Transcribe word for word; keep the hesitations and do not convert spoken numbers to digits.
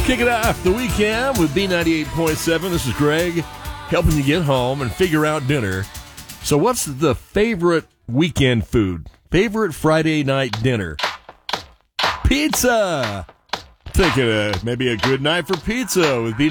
Kick it off the weekend with B ninety-eight point seven. This is Greg, helping you get home and figure out dinner. So what's the favorite weekend food? Favorite Friday night dinner? Pizza! Thinking uh, maybe a good night for pizza with B